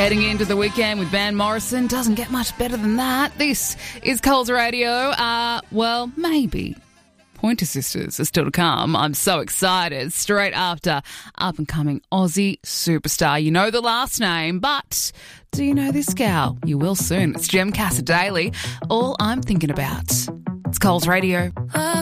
Heading into the weekend with Van Morrison. Doesn't get much better than that. This is Coles Radio. Well, maybe. Pointer Sisters are still to come. I'm so excited. Straight after up-and-coming Aussie superstar. You know the last name, but do you know this gal? You will soon. It's Gem Casa Daily. All I'm thinking about. It's Coles Radio.